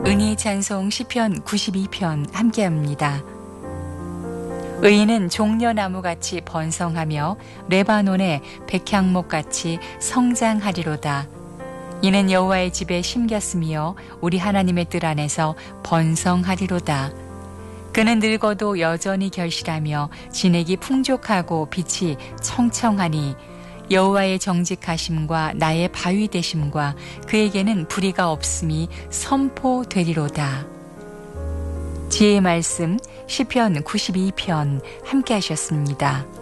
은희 찬송 시편 92편 함께합니다. 의인은 종려나무같이 번성하며 레바논의 백향목같이 성장하리로다. 이는 여호와의 집에 심겼으며 우리 하나님의 뜰 안에서 번성하리로다. 그는 늙어도 여전히 결실하며 진액이 풍족하고 빛이 청청하니 여호와의 정직하심과 나의 바위 되심과 그에게는 불의가 없음이 선포되리로다. 지혜의 말씀 시편 92편 함께 하셨습니다.